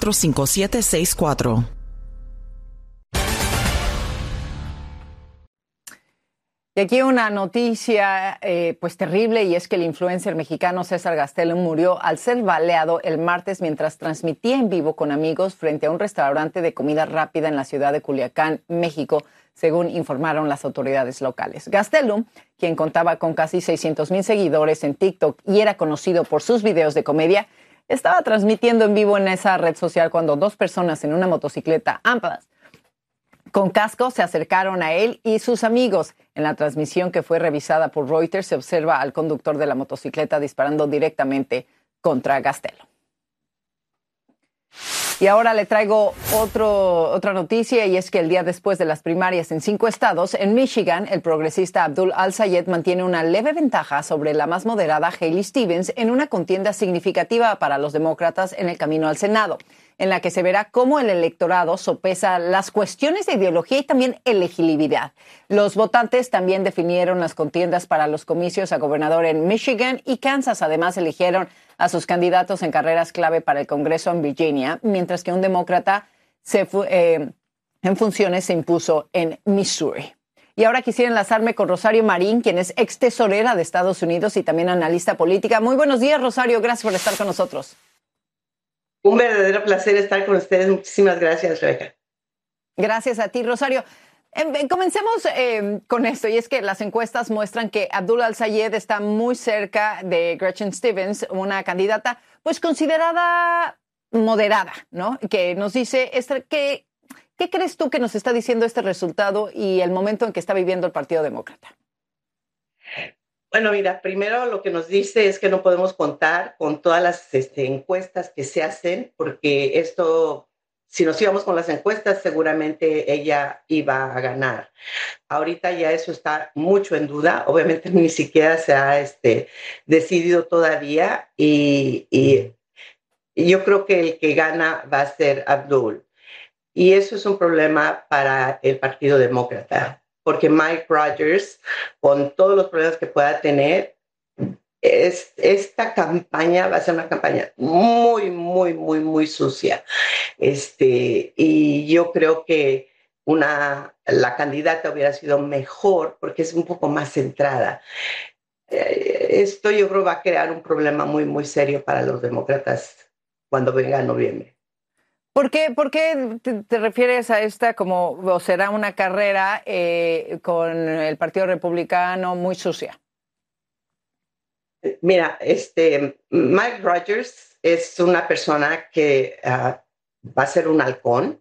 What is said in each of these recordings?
5764. Y aquí una noticia pues terrible, y es que el influencer mexicano César Gastelum murió al ser baleado el martes mientras transmitía en vivo con amigos frente a un restaurante de comida rápida en la ciudad de Culiacán, México, según informaron las autoridades locales. Gastelum, quien contaba con casi 600,000 seguidores en TikTok y era conocido por sus videos de comedia, estaba transmitiendo en vivo en esa red social cuando dos personas en una motocicleta, ambas con casco, se acercaron a él y sus amigos. En la transmisión que fue revisada por Reuters se observa al conductor de la motocicleta disparando directamente contra Gastelum. Y ahora le traigo otra noticia, y es que el día después de las primarias en 5 estados, en Michigan, el progresista Abdul Al-Sayed mantiene una leve ventaja sobre la más moderada Hailey Stevens en una contienda significativa para los demócratas en el camino al Senado, en la que se verá cómo el electorado sopesa las cuestiones de ideología y también elegibilidad. Los votantes también definieron las contiendas para los comicios a gobernador en Michigan y Kansas. Además, eligieron a sus candidatos en carreras clave para el Congreso en Virginia, mientras que un demócrata en funciones se impuso en Missouri. Y ahora quisiera enlazarme con Rosario Marín, quien es ex tesorera de Estados Unidos y también analista política. Muy buenos días, Rosario. Gracias por estar con nosotros. Un verdadero placer estar con ustedes. Muchísimas gracias, Rebeca. Gracias a ti, Rosario. Comencemos con esto, y es que las encuestas muestran que Abdul Al-Sayed está muy cerca de Gretchen Stevens, una candidata pues considerada moderada, ¿no? Que nos dice, ¿qué crees tú que nos está diciendo este resultado y el momento en que está viviendo el Partido Demócrata? Bueno, mira, primero lo que nos dice es que no podemos contar con todas las encuestas que se hacen, porque esto, si nos íbamos con las encuestas, seguramente ella iba a ganar. Ahorita ya eso está mucho en duda. Obviamente ni siquiera se ha decidido todavía, y yo creo que el que gana va a ser Abdul. Y eso es un problema para el Partido Demócrata, porque Mike Rogers, con todos los problemas que pueda tener, esta campaña va a ser una campaña muy, muy, muy, muy sucia. Y yo creo que la candidata hubiera sido mejor porque es un poco más centrada. Esto yo creo va a crear un problema muy, muy serio para los demócratas cuando venga noviembre. ¿Por qué te refieres a esta o será una carrera con el Partido Republicano muy sucia? Mira, Mike Rogers es una persona que va a ser un halcón.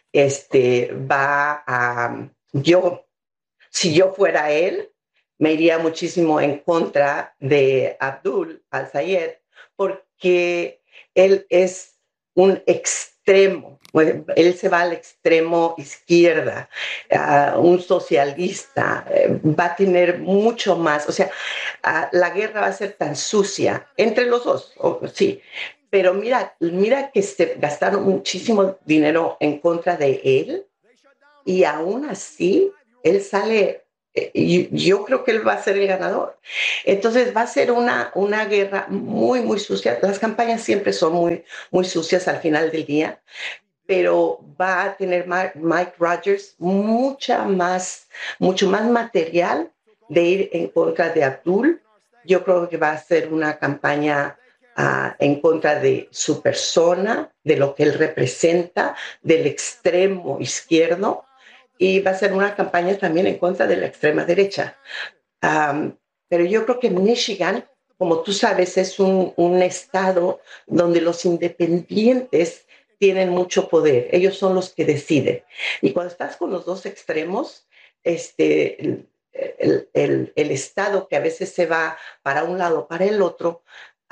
Si yo fuera él, me iría muchísimo en contra de Abdul Al-Sayed, porque él es un extremo. Él se va al extremo izquierda, un socialista, va a tener mucho más, o sea, la guerra va a ser tan sucia entre los dos, sí, pero mira que se gastaron muchísimo dinero en contra de él, y aún así él sale. Yo creo que él va a ser el ganador. Entonces va a ser una guerra muy, muy sucia. Las campañas siempre son muy, muy sucias al final del día, pero va a tener Mike Rogers mucho más material de ir en contra de Abdul. Yo creo que va a ser una campaña en contra de su persona, de lo que él representa, del extremo izquierdo, y va a ser una campaña también en contra de la extrema derecha. Pero yo creo que Michigan, como tú sabes, es un estado donde los independientes tienen mucho poder. Ellos son los que deciden. Y cuando estás con los dos extremos, el estado que a veces se va para un lado o para el otro,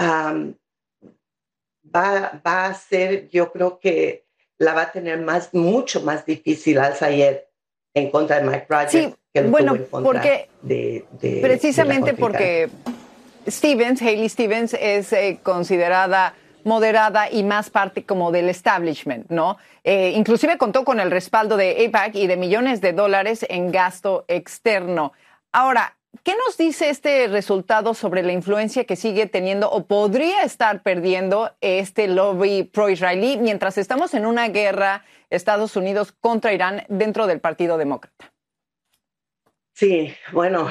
va a ser, yo creo que la va a tener mucho más difícil Al-Sayed en contra de Mike Rogers, sí, que lo bueno, tuvo en contra precisamente porque Hailey Stevens es considerada moderada y más parte como del establishment, ¿no? Inclusive contó con el respaldo de AIPAC y de millones de dólares en gasto externo. Ahora, ¿qué nos dice este resultado sobre la influencia que sigue teniendo o podría estar perdiendo este lobby pro-israelí mientras estamos en una guerra Estados Unidos contra Irán dentro del Partido Demócrata? Sí, bueno,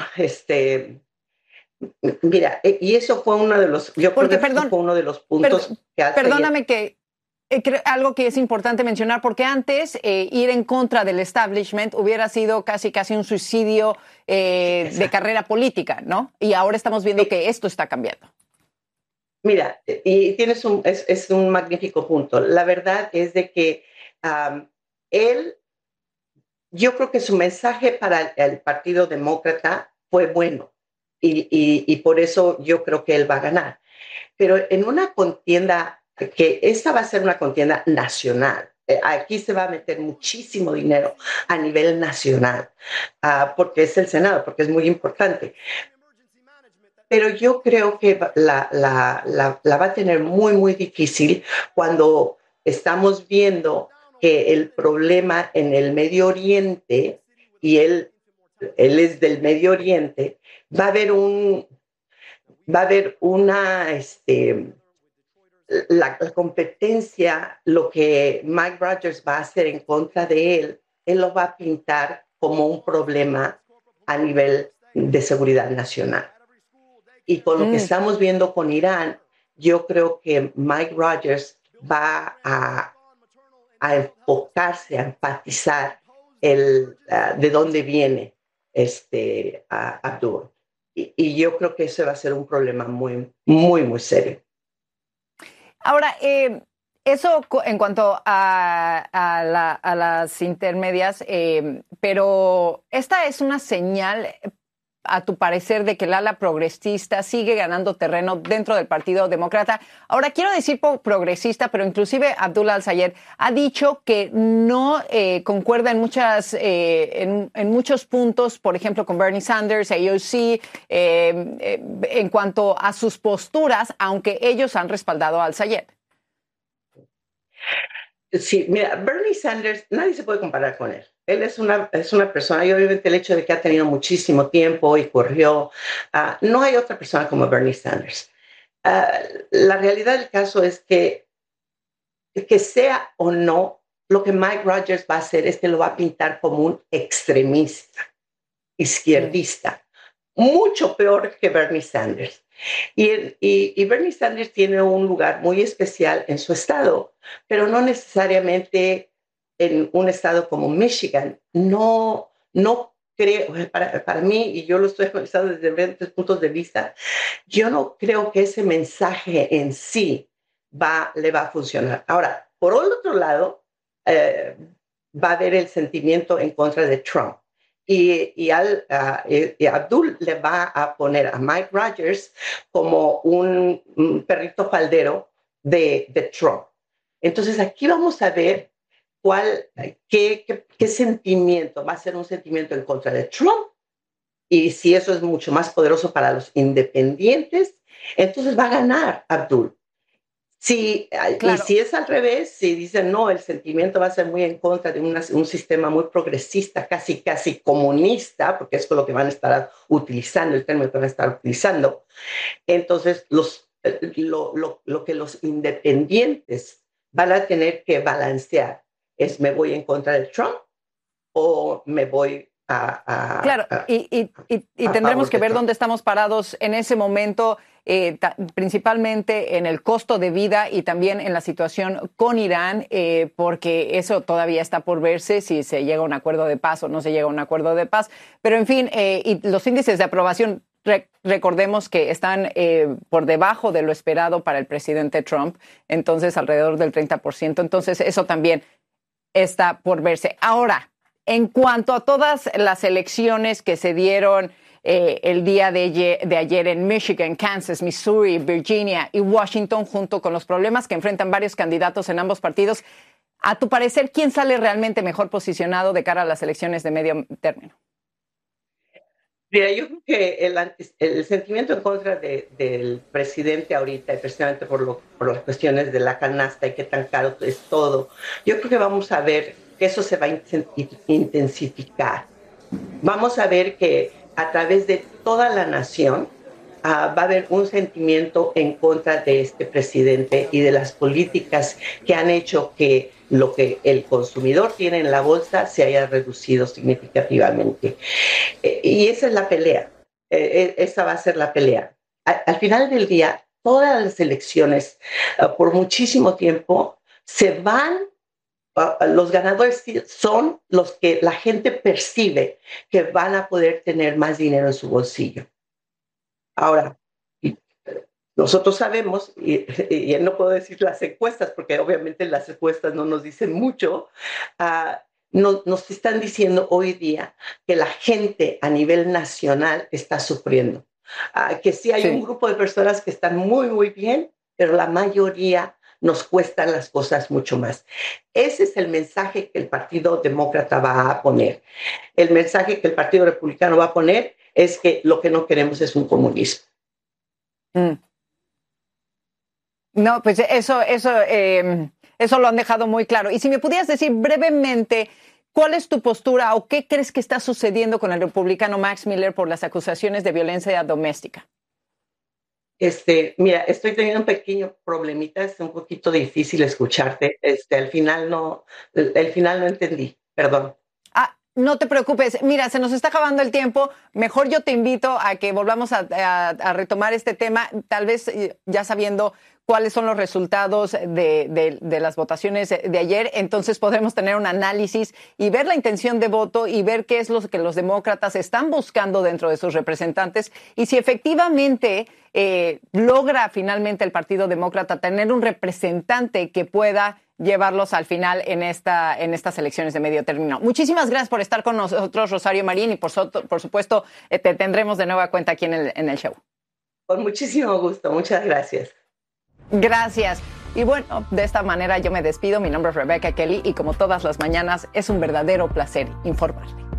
mira, y eso fue uno de los, yo Porque, creo que eso fue uno de los puntos que perdóname que algo que es importante mencionar, porque antes ir en contra del establishment hubiera sido casi un suicidio de carrera política, ¿no? Y ahora estamos viendo que esto está cambiando. Mira, y tienes es un magnífico punto. La verdad es de que él, yo creo que su mensaje para el Partido Demócrata fue bueno y por eso yo creo que él va a ganar. Pero en una contienda, que esta va a ser una contienda nacional, aquí se va a meter muchísimo dinero a nivel nacional, porque es el Senado, porque es muy importante. Pero yo creo que la va a tener muy, muy difícil cuando estamos viendo que el problema en el Medio Oriente, y él es del Medio Oriente, va a haber una, la competencia, lo que Mike Rogers va a hacer en contra de él lo va a pintar como un problema a nivel de seguridad nacional. Y con lo que estamos viendo con Irán, yo creo que Mike Rogers va a enfocarse, a enfatizar de dónde viene Abdul. Y yo creo que ese va a ser un problema muy, muy, muy serio. Ahora, eso en cuanto a las intermedias, pero esta es una señal, a tu parecer, de que el ala progresista sigue ganando terreno dentro del Partido Demócrata. Ahora, quiero decir progresista, pero inclusive Abdullah Al-Sayed ha dicho que no concuerda en muchos puntos, por ejemplo, con Bernie Sanders, AOC, en cuanto a sus posturas, aunque ellos han respaldado a Al-Sayed. Sí, mira, Bernie Sanders, nadie se puede comparar con él. Él es una persona, y obviamente el hecho de que ha tenido muchísimo tiempo y corrió, no hay otra persona como Bernie Sanders. La realidad del caso es que sea o no, lo que Mike Rogers va a hacer es que lo va a pintar como un extremista, izquierdista, mucho peor que Bernie Sanders. Y Bernie Sanders tiene un lugar muy especial en su estado, pero no necesariamente en un estado como Michigan. No creo, para mí, y yo lo estoy analizando desde diferentes puntos de vista, yo no creo que ese mensaje en sí le va a funcionar. Ahora, por el otro lado, va a haber el sentimiento en contra de Trump. Y Abdul le va a poner a Mike Rogers como un perrito faldero de Trump. Entonces aquí vamos a ver qué sentimiento va a ser, un sentimiento en contra de Trump, y si eso es mucho más poderoso para los independientes, entonces va a ganar Abdul. Sí, claro. Y si es al revés, si dicen no, el sentimiento va a ser muy en contra de un sistema muy progresista, casi comunista, porque es lo que van a estar utilizando, el término que van a estar utilizando. Entonces, lo que los independientes van a tener que balancear es: ¿me voy en contra de Trump o me voy claro, y tendremos que ver dónde estamos parados en ese momento, principalmente en el costo de vida y también en la situación con Irán, porque eso todavía está por verse, si se llega a un acuerdo de paz o no se llega a un acuerdo de paz. Pero en fin, y los índices de aprobación, recordemos que están por debajo de lo esperado para el presidente Trump, entonces alrededor del 30%. Entonces eso también está por verse. Ahora, en cuanto a todas las elecciones que se dieron el día de ayer en Michigan, Kansas, Missouri, Virginia y Washington, junto con los problemas que enfrentan varios candidatos en ambos partidos, a tu parecer, ¿quién sale realmente mejor posicionado de cara a las elecciones de medio término? Mira, yo creo que el sentimiento en contra del presidente ahorita, precisamente por las cuestiones de la canasta y qué tan caro es todo, yo creo que vamos a ver que eso se va a intensificar. Vamos a ver que a través de toda la nación va a haber un sentimiento en contra de este presidente y de las políticas que han hecho que lo que el consumidor tiene en la bolsa se haya reducido significativamente. Y esa es la pelea. Esa va a ser la pelea. Al final del día, todas las elecciones, por muchísimo tiempo, se van. Los ganadores son los que la gente percibe que van a poder tener más dinero en su bolsillo. Ahora, nosotros sabemos, y no puedo decir las encuestas, porque obviamente las encuestas no nos dicen mucho, nos están diciendo hoy día que la gente a nivel nacional está sufriendo. Que sí hay un grupo de personas que están muy, muy bien, pero la mayoría nos cuestan las cosas mucho más. Ese es el mensaje que el Partido Demócrata va a poner. El mensaje que el Partido Republicano va a poner es que lo que no queremos es un comunismo. No, pues eso lo han dejado muy claro. Y si me pudieras decir brevemente, ¿cuál es tu postura o qué crees que está sucediendo con el republicano Max Miller por las acusaciones de violencia doméstica? Mira, estoy teniendo un pequeño problemita, es un poquito difícil escucharte. El final no entendí, perdón. No te preocupes. Mira, se nos está acabando el tiempo. Mejor yo te invito a que volvamos a retomar este tema, tal vez ya sabiendo cuáles son los resultados de las votaciones de ayer. Entonces podremos tener un análisis y ver la intención de voto y ver qué es lo que los demócratas están buscando dentro de sus representantes y si efectivamente logra finalmente el Partido Demócrata tener un representante que pueda llevarlos al final en estas elecciones de medio término. Muchísimas gracias por estar con nosotros, Rosario Marín, y por supuesto te tendremos de nueva cuenta aquí en el show. Con muchísimo gusto, muchas gracias. Gracias. Y bueno, de esta manera yo me despido. Mi nombre es Rebecca Kelly y como todas las mañanas es un verdadero placer informarle.